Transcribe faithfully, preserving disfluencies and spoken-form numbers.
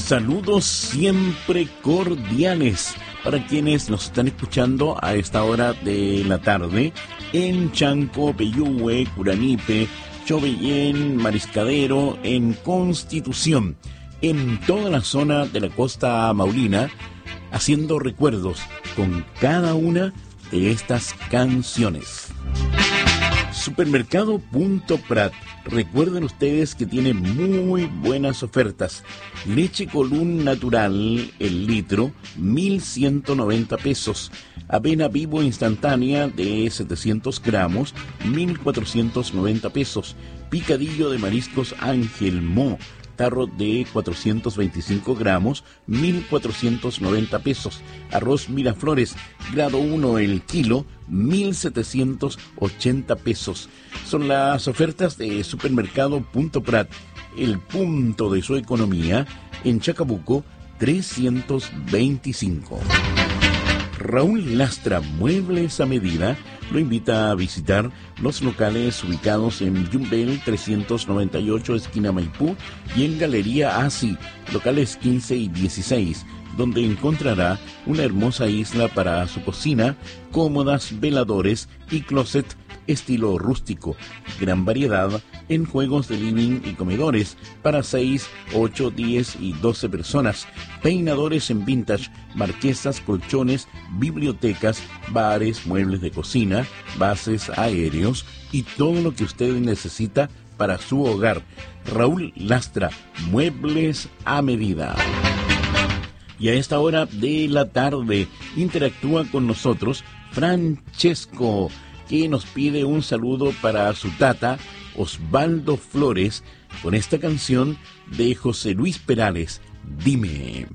Saludos siempre cordiales para quienes nos están escuchando a esta hora de la tarde en Chanco, Peyúgue, Curanipe, Chobellén, Mariscadero, en Constitución, en toda la zona de la costa maulina, haciendo recuerdos con cada una de estas canciones. Supermercado Punto Prat. Recuerden ustedes que tiene muy buenas ofertas. Leche Colún natural, el litro, mil ciento noventa pesos. Avena Vivo instantánea de setecientos gramos, mil cuatrocientos noventa pesos. Picadillo de mariscos Ángel Mo, tarro de cuatrocientos veinticinco gramos, mil cuatrocientos noventa pesos. Arroz Miraflores, grado uno el kilo, mil setecientos ochenta pesos. Son las ofertas de Supermercado Punto Prat, el punto de su economía, en Chacabuco trescientos veinticinco. Raúl Lastra, muebles a medida, lo invita a visitar los locales ubicados en Yumbel trescientos noventa y ocho, esquina Maipú, y en Galería Asi, locales quince y dieciséis, donde encontrará una hermosa isla para su cocina, cómodas, veladores y closet estilo rústico, gran variedad en juegos de living y comedores para seis, ocho, diez y doce personas, peinadores en vintage, marquesas, colchones, bibliotecas, bares, muebles de cocina, bases aéreos y todo lo que usted necesita para su hogar. Raúl Lastra, muebles a medida. Y a esta hora de la tarde interactúa con nosotros Francesco, que nos pide un saludo para su tata, Osvaldo Flores, con esta canción de José Luis Perales, Dime.